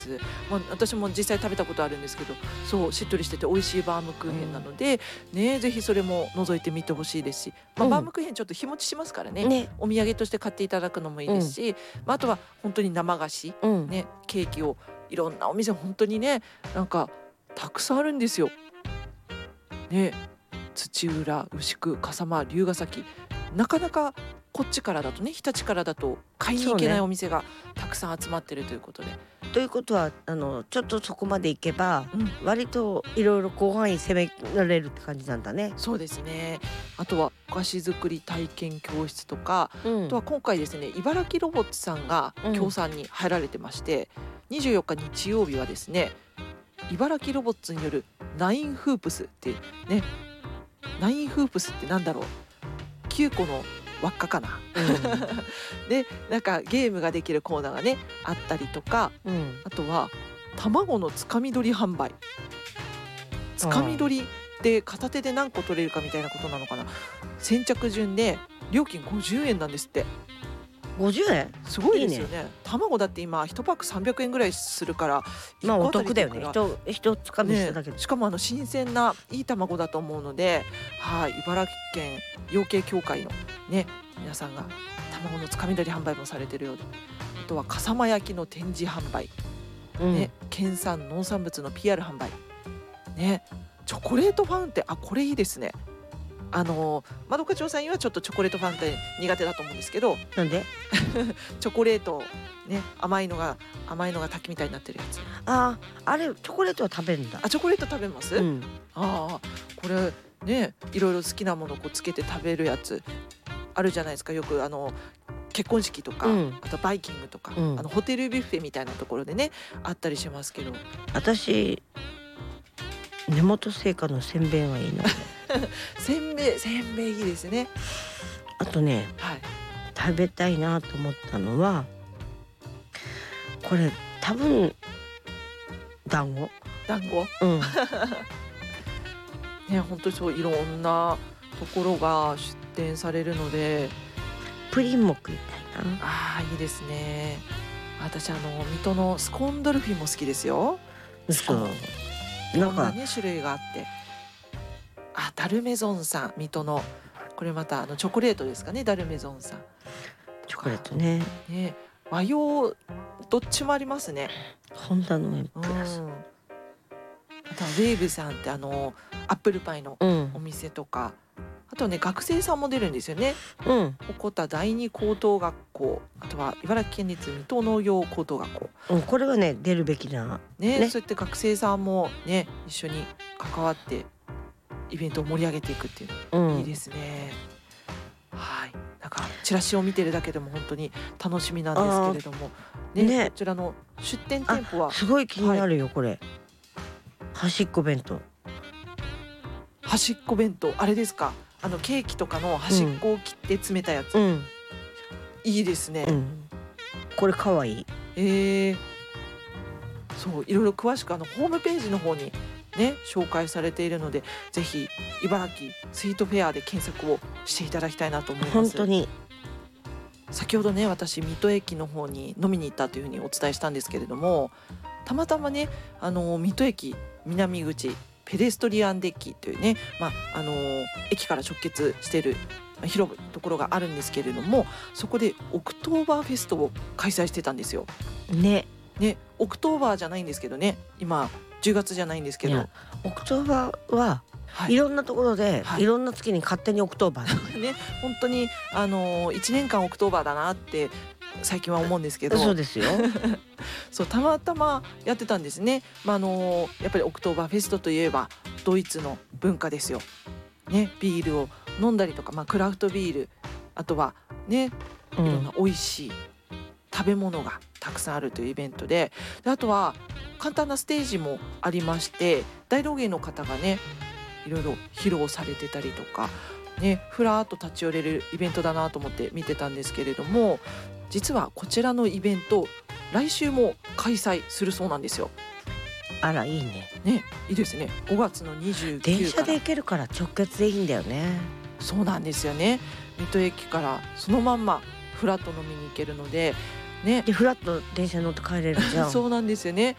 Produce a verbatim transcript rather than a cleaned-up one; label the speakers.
Speaker 1: まあ、私も実際食べたことあるんですけど、そうしっとりしてて美味しいバームクーヘンなので、うん、ね、ぜひそれも覗いてみてほしいですし、まあ、バームクーヘンちょっと日持ちしますからね、うん、お土産として買っていただくのもいいですし、うん、まあ、あとは本当に生菓子、うん、ね、ケーキをいろんなお店本当にね、なんかたくさんあるんですよ。ね、土浦、牛久、笠間、龍ヶ崎、なかなかこっちからだとね、日立からだと買いに行けないお店がたくさん集まってるということで。
Speaker 2: ということはあのちょっとそこまで行けば、うん、割といろいろ広範囲攻められるって感じなんだね。
Speaker 1: そうですね。あとはお菓子作り体験教室とか、うん、あとは今回ですね、茨城ロボッツさんが協賛に入られてまして、うん、にじゅうよっか日曜日はですね、茨城ロボッツによるナインフープスってね、ナインフープスってなんだろう、きゅうこの輪っかかな、うん、でなんかゲームができるコーナーがねあったりとか、うん、あとは卵のつかみ取り販売。つかみ取りで片手で何個取れるかみたいなことなのかな。先着順で料金ごじゅうえんなんですって。
Speaker 2: ごじゅうえん
Speaker 1: すごいですよね。いいね。卵だって今いちパックさんびゃくえんぐらいするから、
Speaker 2: まあお得だよね。人人つかみしただけで、
Speaker 1: ね、しかもあの新鮮ないい卵だと思うので、はい、茨城県養鶏協会のね、皆さんが卵のつかみ取り販売もされてるようで、あとは笠間焼きの展示販売、うん、ね、県産農産物の ピーアール 販売、ね、チョコレートファウンテン、あ、これいいですね。あのまどか町さんにはちょっとチョコレートファウンテン苦手だと思うんですけど、
Speaker 2: なんで
Speaker 1: チョコレートね、甘いのが甘いのが滝みたいになってるやつ。
Speaker 2: ああ、あれチョコレートは食べるんだ。
Speaker 1: あ、チョコレート食べます、うん、ああ、これね、いろいろ好きなものをこうつけて食べるやつあるじゃないですか。よくあの結婚式とか、うん、あとバイキングとか、うん、あのホテルビュッフェみたいなところでねあったりしますけど、
Speaker 2: 私根本製菓のせんべいはいいな
Speaker 1: せんべい、せんべいいいですね。
Speaker 2: あとね、はい、食べたいなと思ったのはこれ多分団子
Speaker 1: 団子、うんね、本当にそういろんなところが出店されるので、
Speaker 2: プリンも食いたいな。
Speaker 1: あー、いいですね。私あの水戸のスコーンドルフィンも好きですよ。
Speaker 2: そう、
Speaker 1: いろんなね種類があって、あ、ダルメゾンさん、水戸のこれまたあのチョコレートですかね、ダルメゾンさん。
Speaker 2: チョコレートね。
Speaker 1: ね、和洋どっちもありますね。
Speaker 2: ホンダの上プラス、うん、
Speaker 1: あとはウェーブさんってあのアップルパイのお店とか、うん、あとはね学生さんも出るんですよね。うん、鉾田第二高等学校、あとは茨城県立水戸農業高等学校、
Speaker 2: うん、これはね出るべきな、
Speaker 1: ねね、そうやって学生さんもね一緒に関わってイベントを盛り上げていくっていうの、うん、いいですね。はい、なんかチラシを見てるだけでも本当に楽しみなんですけれども、ねね、こちらの出店店舗は
Speaker 2: すごい気になるよ、はい、これ端っこ弁当。
Speaker 1: 端っこ弁当、あれですか、あのケーキとかの端っこを切って詰めたやつ、うん、いいですね、うん、
Speaker 2: これかわいい。
Speaker 1: えー、そういろいろ詳しくあのホームページの方にね紹介されているので、ぜひ茨城スイートフェアで検索をしていただきたいなと思います。
Speaker 2: 本当に
Speaker 1: 先ほどね私水戸駅の方に飲みに行ったというふうにお伝えしたんですけれども、たまたまねあの水戸駅南口ペデストリアンデッキというね、まああの駅から直結している広いところがあるんですけれども、そこでオクトーバーフェストを開催してたんですよ。
Speaker 2: ね
Speaker 1: ね、オクトーバーじゃないんですけどね、今じゅうがつじゃないんですけど、
Speaker 2: オクトーバーは、はい、いろんなところで、はい、いろんな月に勝手にオクトーバー
Speaker 1: ね、本当にあのいちねんかんオクトーバーだなって最近は思うんですけど、
Speaker 2: そうですよ
Speaker 1: そうたまたまやってたんですね。まあ、あのやっぱりオクトーバーフェストといえばドイツの文化ですよ、ね、ビールを飲んだりとか、まあ、クラフトビール、あとはねいろんな美味しい食べ物がたくさんあるというイベントで、であとは簡単なステージもありまして、大道芸の方がねいろいろ披露されてたりとか、ね、ふらっと立ち寄れるイベントだなと思って見てたんですけれども、実はこちらのイベント来週も開催するそうなんですよ。
Speaker 2: あらいいね。
Speaker 1: ね、いいですね。ごがつのにじゅうくにち
Speaker 2: 電車で行けるから直結でいいんだよね。
Speaker 1: そうなんですよね。水戸駅からそのまんまフラッと飲みに行けるので、ね、
Speaker 2: でフラッと電車に乗って帰れるじゃん
Speaker 1: そうなんですよね。